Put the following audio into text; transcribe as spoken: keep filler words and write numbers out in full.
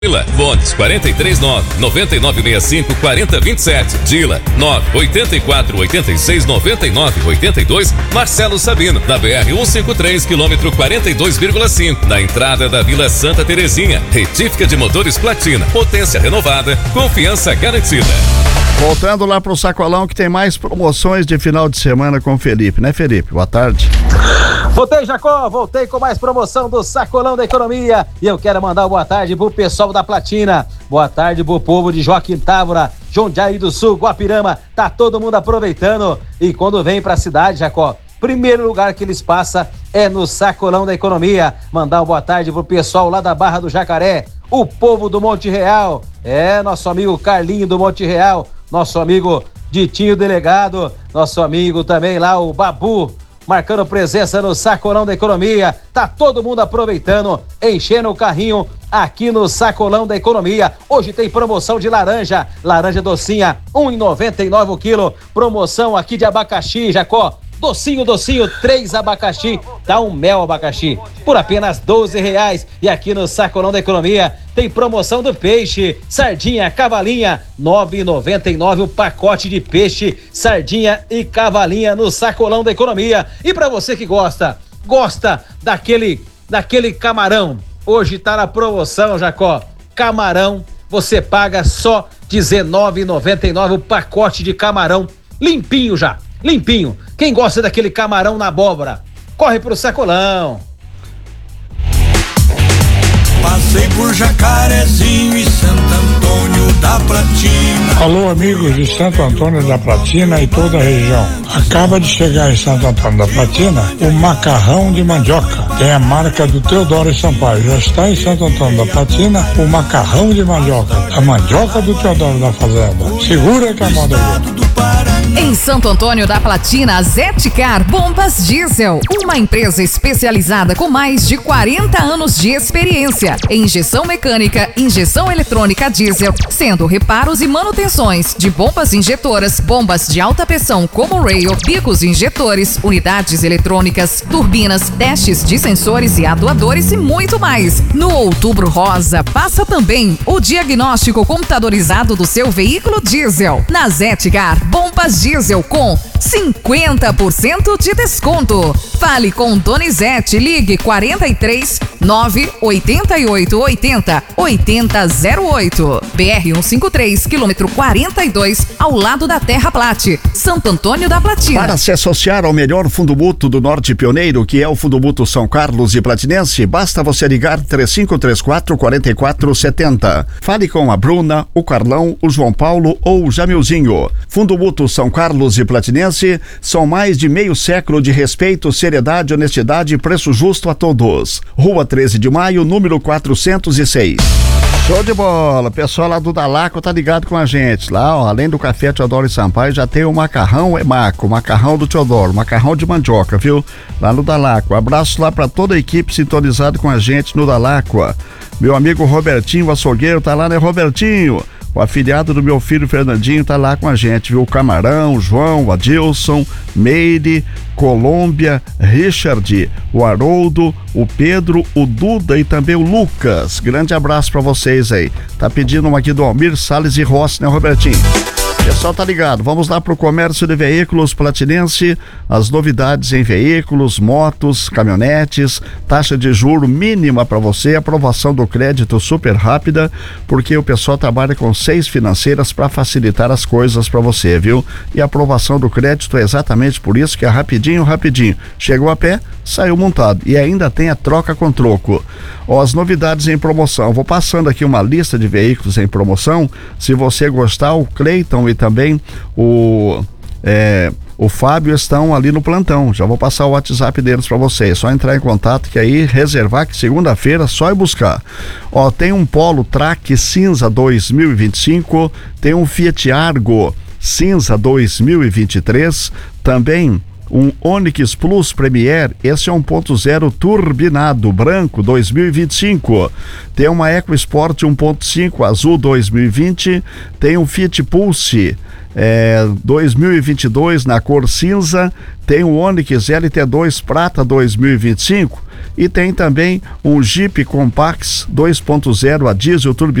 Dila, Vones quarenta e três nove, noventa e nove sessenta e cinco, quarenta vinte e sete. Dila, nove oitenta e quatro, oitenta e seis, noventa e nove, oitenta e dois. Marcelo Sabino, da B R cento e cinquenta e três, quilômetro quarenta e dois vírgula cinco, na entrada da Vila Santa Terezinha. Retífica de motores Platina, potência renovada, confiança garantida. Voltando lá pro Sacolão, que tem mais promoções de final de semana com o Felipe, né, Felipe? Boa tarde. Voltei, Jacó, voltei com mais promoção do Sacolão da Economia e eu quero mandar uma boa tarde pro pessoal da Platina, boa tarde pro povo de Joaquim Távora, Jundiaí do Sul, Guapirama, tá todo mundo aproveitando e quando vem pra cidade, Jacó, primeiro lugar que eles passam é no Sacolão da Economia. Mandar uma boa tarde pro pessoal lá da Barra do Jacaré, o povo do Monte Real, é, nosso amigo Carlinho do Monte Real, nosso amigo Ditinho Delegado, nosso amigo também lá, o Babu, marcando presença no Sacolão da Economia. Tá todo mundo aproveitando, enchendo o carrinho aqui no Sacolão da Economia. Hoje tem promoção de laranja, laranja docinha, um real e noventa e nove centavos o quilo. Promoção aqui de abacaxi, Jacó. Docinho, docinho, três abacaxi, tá um mel abacaxi, por apenas doze reais. E aqui no Sacolão da Economia tem promoção do peixe, sardinha, cavalinha, nove reais e noventa e nove centavos o pacote de peixe, sardinha e cavalinha no Sacolão da Economia. E pra você que gosta, gosta daquele, daquele camarão, hoje tá na promoção, Jacó, camarão, você paga só dezenove reais e noventa e nove centavos o pacote de camarão, limpinho já. Limpinho. Quem gosta daquele camarão na abóbora, corre pro Sacolão. Passei por Jacarezinho e Santo Antônio da Platina. Alô, amigos de Santo Antônio da Platina e toda a região. Acaba de chegar em Santo Antônio da Platina o macarrão de mandioca. Tem a marca do Teodoro Sampaio. Já está em Santo Antônio da Platina o macarrão de mandioca. A mandioca do Teodoro da Fazenda. Segura que a moda é. Em Santo Antônio da Platina, Zetcar Bombas Diesel, uma empresa especializada com mais de quarenta anos de experiência em injeção mecânica, injeção eletrônica diesel, sendo reparos e manutenções de bombas injetoras, bombas de alta pressão como rail, bicos injetores, unidades eletrônicas, turbinas, testes de sensores e atuadores e muito mais. No Outubro Rosa, passa também o diagnóstico computadorizado do seu veículo diesel. Na Zetcar Bombas Diesel com cinquenta por cento de desconto. Fale com Donizete, ligue quarenta e três, nove oitenta e oito, oitenta, oitenta zero oito. B R cento e cinquenta e três, quilômetro quarenta e dois, ao lado da Terra Plate, Santo Antônio da Platina. Para se associar ao melhor fundo mútuo do Norte Pioneiro, que é o Fundo Mútuo São Carlos e Platinense, basta você ligar três cinco três quatro, quatro quatro sete zero. Fale com a Bruna, o Carlão, o João Paulo ou o Jamilzinho. Fundo Mútuo São Carlos e Platinense são mais de meio século de respeito, seriedade, honestidade e preço justo a todos. Rua treze de maio, número quatrocentos e seis. Show de bola, pessoal lá do Dalaco tá ligado com a gente. Lá, ó, além do café Teodoro Sampaio, já tem o macarrão Emaco, o macarrão do Teodoro, macarrão de mandioca, viu? Lá no Dalaco. Abraço lá pra toda a equipe sintonizada com a gente no Dalaco. Meu amigo Robertinho, o açougueiro, tá lá, né, Robertinho? O afiliado do meu filho Fernandinho tá lá com a gente, viu? O Camarão, João, Adilson, Meire, Colômbia, Richard, o Haroldo, o Pedro, o Duda e também o Lucas. Grande abraço pra vocês aí. Tá pedindo uma aqui do Almir Salles e Rossi, né, Robertinho? Pessoal, tá ligado? Vamos lá pro comércio de veículos Platinense, as novidades em veículos, motos, caminhonetes, taxa de juro mínima para você, aprovação do crédito super rápida, porque o pessoal trabalha com seis financeiras para facilitar as coisas para você, viu? E a aprovação do crédito é exatamente por isso que é rapidinho, rapidinho. Chegou a pé, saiu montado e ainda tem a troca com troco. Ó, as novidades em promoção, vou passando aqui uma lista de veículos em promoção, se você gostar, o Cleiton e também o é, o Fábio estão ali no plantão. Já vou passar o WhatsApp deles para vocês. Só entrar em contato que aí reservar que segunda-feira só ir buscar. Ó, tem um Polo Track cinza dois mil e vinte e cinco, tem um Fiat Argo cinza dois mil e vinte e três, também um Onix Plus Premier, esse é um ponto zero turbinado, branco, dois mil e vinte e cinco. Tem uma EcoSport um ponto cinco azul dois mil e vinte, tem um Fiat Pulse é, dois mil e vinte e dois na cor cinza, tem o Onix L T dois prata dois mil e vinte e cinco e tem também um Jeep Compass dois ponto zero a diesel turbinado